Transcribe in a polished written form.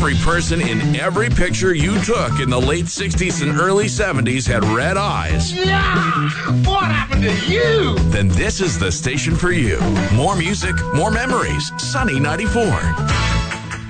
every person in every picture you took in the late 60s and early 70s had red eyes, Yeah! What happened to you? then this is the station for you. More music, more memories. Sunny 94.